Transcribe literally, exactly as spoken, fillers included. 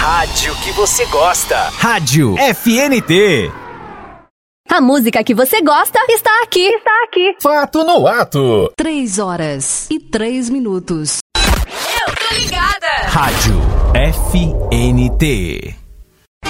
rádio que você gosta. Rádio F N T. A música que você gosta está aqui. Está aqui. Fato no ato. Três horas e três minutos. Eu tô ligada. Rádio F N T.